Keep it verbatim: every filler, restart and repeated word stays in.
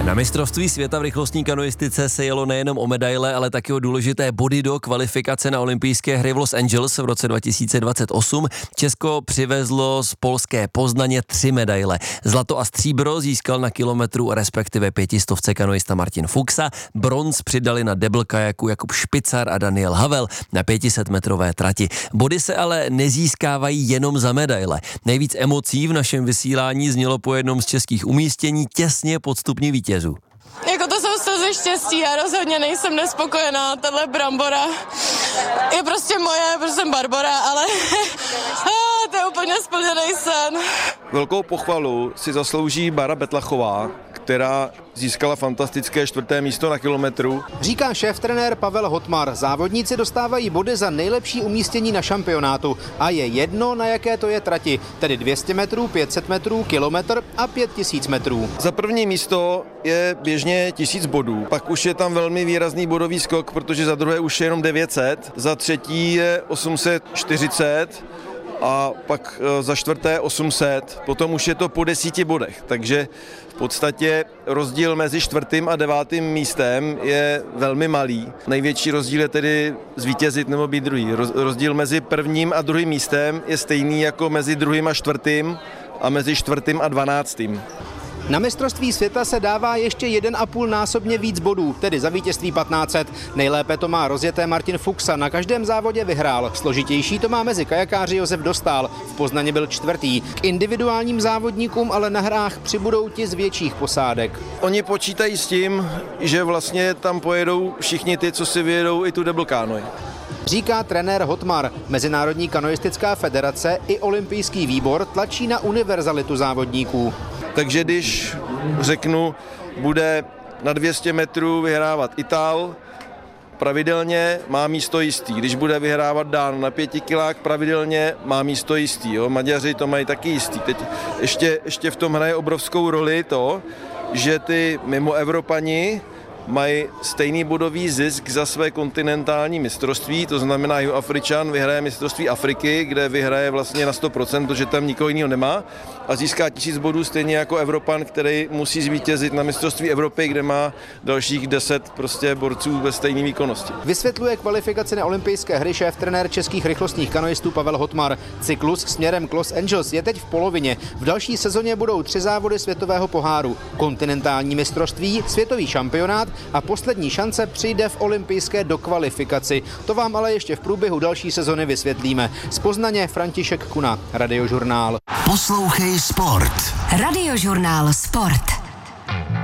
Na mistrovství světa v rychlostní kanoistice se jelo nejenom o medaile, ale taky o důležité body do kvalifikace na olympijské hry v Los Angeles v roce dva tisíce dvacet osm. Česko přivezlo z polské Poznaně tři medaile. Zlato a stříbro získal na kilometru, respektive pětistovce kanoista Martin Fuxa. Bronz přidali na double kajaku Jakub Špicar a Daniel Havel na pětisetmetrové trati. Body se ale nezískávají jenom za medaile. Nejvíc emocí v našem vysílání znělo po jednom z českých umístění těsně pod stupni vítězů. Jako to jsou slzy štěstí, já rozhodně nejsem nespokojená, tahle brambora je prostě moje, protože jsem Barbora, ale to je úplně splněný sen. Velkou pochvalu si zaslouží Bára Betlachová, která získala fantastické čtvrté místo na kilometru. Říká šéftrenér Pavel Hotmar, závodníci dostávají body za nejlepší umístění na šampionátu a je jedno, na jaké to je trati, tedy dvě stě metrů, pět set metrů, kilometr a pět tisíc metrů. Za první místo je běžně tisíc bodů, pak už je tam velmi výrazný bodový skok, protože za druhé už je jenom devět set, za třetí je osm set čtyřicet a pak za čtvrté osm set, potom už je to po desíti bodech, takže v podstatě rozdíl mezi čtvrtým a devátým místem je velmi malý. Největší rozdíl je tedy zvítězit nebo být druhý. Rozdíl mezi prvním a druhým místem je stejný jako mezi druhým a čtvrtým a mezi čtvrtým a dvanáctým. Na mistrovství světa se dává ještě jeden a půl násobně víc bodů, tedy za vítězství patnáct set. Nejlépe to má rozjeté Martin Fuxa, na každém závodě vyhrál. Složitější to má mezi kajakáři Josef Dostál, v Poznaně byl čtvrtý. K individuálním závodníkům ale na hrách přibudou ti z větších posádek. Oni počítají s tím, že vlastně tam pojedou všichni ty, co si vyjedou i tu double canoe. Říká trenér Hotmar. Mezinárodní kanoistická federace i olympijský výbor tlačí na univerzalitu závodníků. Takže když řeknu, bude na dvě stě metrů vyhrávat Ital, pravidelně má místo jistý. Když bude vyhrávat Dán na pětikilák, pravidelně má místo jistý. Jo? Maďaři to mají taky jistý. Teď ještě, ještě v tom hraje obrovskou roli to, že ty mimo Evropani mají stejný bodový zisk za své kontinentální mistrovství, to znamená Jihoafričan vyhraje mistrovství Afriky, kde vyhraje vlastně na sto procent, protože tam nikoho jiného nemá a získá tisíc bodů stejně jako Evropan, který musí zvítězit na mistrovství Evropy, kde má dalších deset prostě borců ve stejné výkonnosti. Vysvětluje kvalifikaci na olympijské hry šéftrenér českých rychlostních kanoistů Pavel Hotmar. Cyklus směrem k Los Angeles je teď v polovině. V další sezóně budou tři závody světového poháru, kontinentální mistrovství, světový šampionát a poslední šance přijde v olympijské dokvalifikaci. To vám ale ještě v průběhu další sezony vysvětlíme. Z Poznaně František Kuna, Radiožurnál. Poslouchej sport. Radiožurnál Sport.